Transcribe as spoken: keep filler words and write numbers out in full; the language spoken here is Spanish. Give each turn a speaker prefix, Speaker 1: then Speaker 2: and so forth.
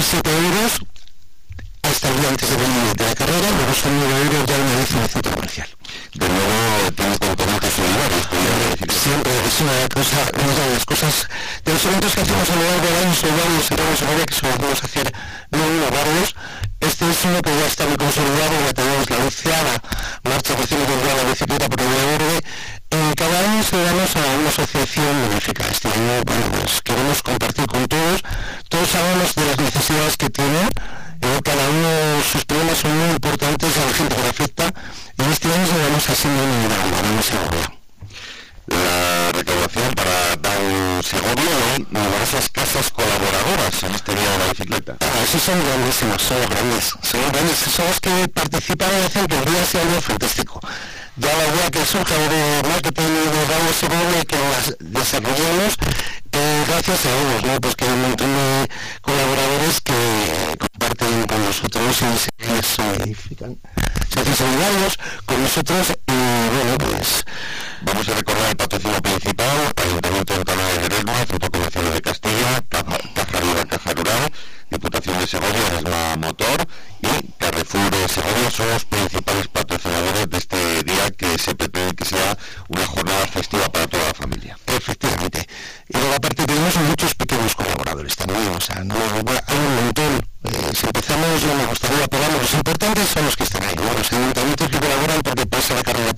Speaker 1: siete euros hasta el día antes de venir de la carrera, luego son nueve euros ya una vez en el centro comercial.
Speaker 2: De nuevo, tiene componentes solidarios,
Speaker 1: siempre es una cosa, una de las cosas, de los eventos que hacemos a lo largo del año, son varios, tenemos ahora que solemos hacer no uno, varios. Este es uno que ya está muy consolidado, ya tenemos la onceava marcha de cine contra la bicicleta por el verde. Eh, cada año se damos a una asociación benéfica. Este año, bueno, pues queremos compartir con todos, todos sabemos de las necesidades que tienen, eh, cada uno, sus problemas son muy importantes a la gente que le afecta, y este año se damos a Síndrome de Down, a Segovia.
Speaker 2: La recaudación para Down Segovia, hay numerosas casas colaboradoras en este día de la bicicleta.
Speaker 1: Ah, esos son grandísimos, son grandes, son grandes, son los que participan y hacen que el día sea algo fantástico. Ya la idea que surja de marketing de Down Segovia, que las desarrollemos, eh, gracias a ellos, ¿no? Pues que hay un montón de colaboradores que comparten con nosotros y se solidifican, se hacen solidarios con nosotros, y bueno, pues
Speaker 2: vamos a recordar el patrocinio principal: Ayuntamiento de Alcalá de Guerrero, Centro Comercial de Castilla, Caja, Caja Rural, Caja Rural, Diputación de Segovia, Esma Motor y Carrefour de Segovia son los principales patrocinadores de este día, que se pretende que sea una jornada festiva para toda la familia.
Speaker 1: Efectivamente. Y luego aparte tenemos muchos pequeños colaboradores también, o sea, no, hay un montón. Eh, si empezamos, no me gustaría, pero vamos, los importantes son los que están ahí, ¿no? Los ayuntamientos que colaboran porque pasa la carrera